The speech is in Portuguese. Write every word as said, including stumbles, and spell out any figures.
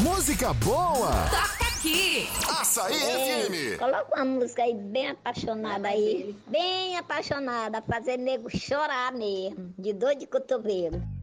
Música boa! Toca aqui! Açaí F M! Coloca uma música aí bem apaixonada aí. Bem apaixonada, fazer nego chorar mesmo, de dor de cotovelo.